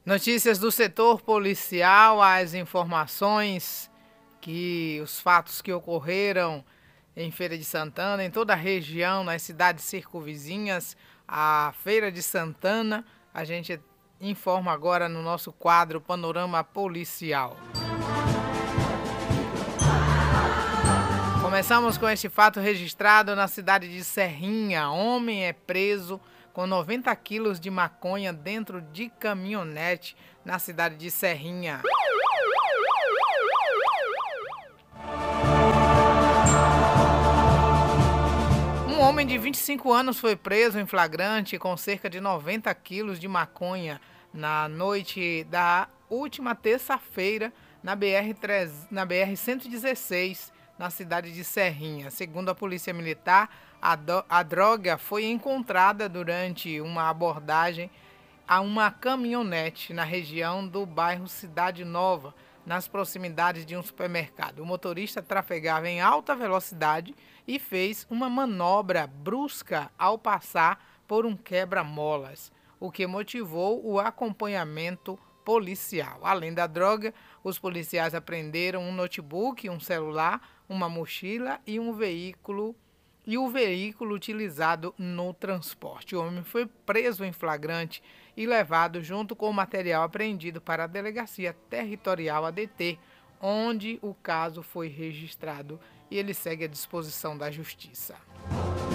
Notícias do setor policial, as informações que os fatos que ocorreram em Feira de Santana, em toda a região, nas cidades circunvizinhas, a Feira de Santana, a gente informa agora no nosso quadro Panorama Policial. Começamos com este fato registrado na cidade de Serrinha. Homem é preso com 90 quilos de maconha dentro de caminhonete na cidade de Serrinha. Um homem de 25 anos foi preso em flagrante com cerca de 90 quilos de maconha na noite da última terça-feira na BR-116, na cidade de Serrinha. Segundo a Polícia Militar, a droga foi encontrada durante uma abordagem a uma caminhonete na região do bairro Cidade Nova, nas proximidades de um supermercado. O motorista trafegava em alta velocidade e fez uma manobra brusca ao passar por um quebra-molas, o que motivou o acompanhamento policial. Além da droga, os policiais apreenderam um notebook, um celular, uma mochila e o veículo utilizado no transporte. O homem foi preso em flagrante e levado junto com o material apreendido para a Delegacia Territorial ADT, onde o caso foi registrado e ele segue à disposição da Justiça.